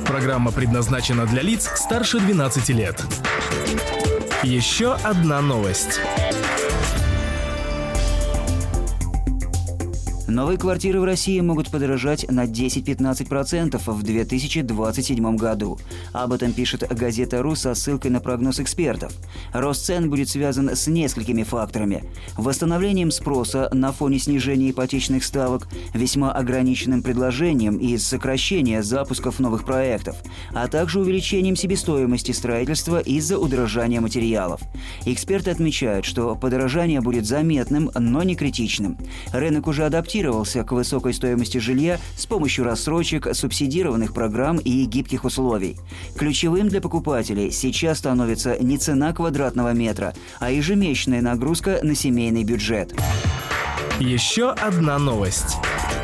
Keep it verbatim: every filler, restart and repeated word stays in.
Программа предназначена для лиц старше двенадцати лет. Еще одна новость. Новые квартиры в России могут подорожать на десять-пятнадцать процентов в две тысячи двадцать седьмом году. Об этом пишет газета «Ру» со ссылкой на прогноз экспертов. Рост цен будет связан с несколькими факторами. Восстановлением спроса на фоне снижения ипотечных ставок, весьма ограниченным предложением и сокращения запусков новых проектов, а также увеличением себестоимости строительства из-за удорожания материалов. Эксперты отмечают, что подорожание будет заметным, но не критичным. Рынок уже адаптировался к высокой стоимости жилья с помощью рассрочек, субсидированных программ и гибких условий. Ключевым для покупателей сейчас становится не цена квадратного метра, а ежемесячная нагрузка на семейный бюджет. Еще одна новость.